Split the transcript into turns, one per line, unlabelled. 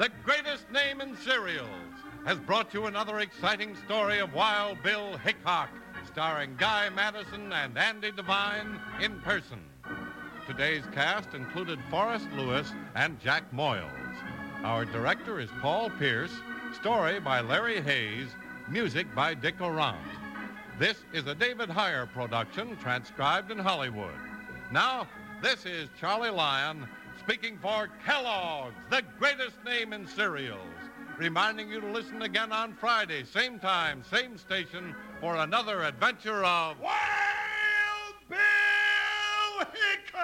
the greatest name in cereals, has brought you another exciting story of Wild Bill Hickok, starring Guy Madison and Andy Devine in person. Today's cast included Forrest Lewis and Jack Moyles. Our director is Paul Pierce, story by Larry Hayes, music by Dick Orant. This is a David Heyer production, transcribed in Hollywood. Now, this is Charlie Lyon speaking for Kellogg's, the greatest name in cereals, reminding you to listen again on Friday, same time, same station, for another adventure of...